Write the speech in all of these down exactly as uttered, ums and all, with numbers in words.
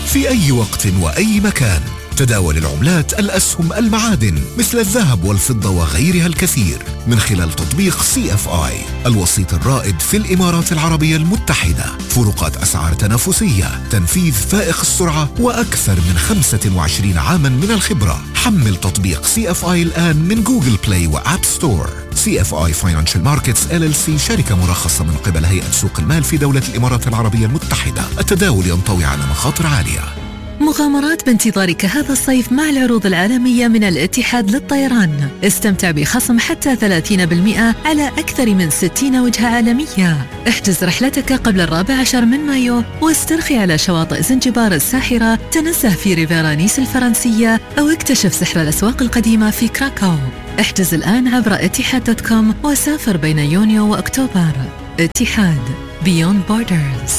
في أي وقت وأي مكان. تداول العملات، الأسهم، المعادن مثل الذهب والفضة وغيرها الكثير من خلال تطبيق سي اف آي، الوسيط الرائد في الإمارات العربية المتحدة. فروقات أسعار تنافسية، تنفيذ فائق السرعة، وأكثر من خمسة وعشرين عاما من الخبرة. حمل تطبيق سي اف آي الآن من جوجل بلاي وآب ستور. سي اف آي Financial Markets إل إل سي شركة مرخصة من قبل هيئة سوق المال في دولة الإمارات العربية المتحدة. التداول ينطوي على مخاطر عالية. مغامرات بانتظارك هذا الصيف مع العروض العالمية من الاتحاد للطيران. استمتع بخصم حتى ثلاثين بالمئة على أكثر من ستين وجهة عالمية. احجز رحلتك قبل الرابع عشر من مايو واسترخي على شواطئ زنجبار الساحرة، تنزه في ريفيرا نيس الفرنسية، أو اكتشف سحر الأسواق القديمة في كراكو. احجز الآن عبر اتحاد دوت كوم وسافر بين يونيو وأكتوبر. اتحاد Beyond Borders.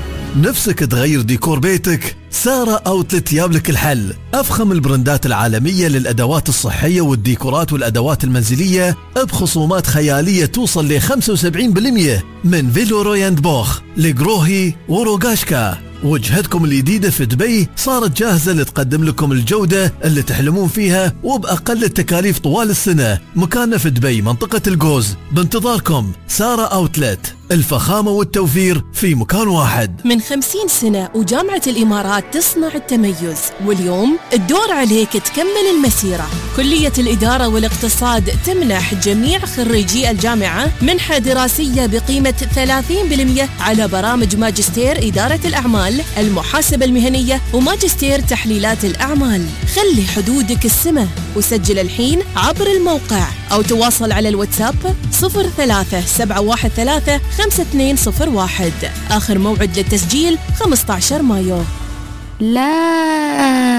نفسك تغير ديكور بيتك؟ سارة أوتلت يابلك الحل. أفخم البراندات العالمية للأدوات الصحية والديكورات والأدوات المنزلية بخصومات خيالية توصل ل خمسة وسبعين بالمئة من فيلو روياند بوخ لجروهي وروغاشكا. وجهتكم الجديدة في دبي صارت جاهزة لتقدم لكم الجودة اللي تحلمون فيها وبأقل التكاليف طوال السنة. مكاننا في دبي منطقة الجوز. بانتظاركم. سارة أوتلت، الفخامة والتوفير في مكان واحد. من خمسين سنة وجامعة الإمارات تصنع التميز، واليوم الدور عليك تكمل المسيرة. كلية الإدارة والاقتصاد تمنح جميع خريجي الجامعة منحة دراسية بقيمة ثلاثين بالمئة على برامج ماجستير إدارة الأعمال، المحاسبة المهنية، وماجستير تحليلات الأعمال. خلي حدودك السماء وسجل الحين عبر الموقع أو تواصل على الواتساب صفر ثلاثة سبعة واحد ثلاثة خمسة اثنين صفر واحد. آخر موعد للتسجيل خمسة عشر مايو. لا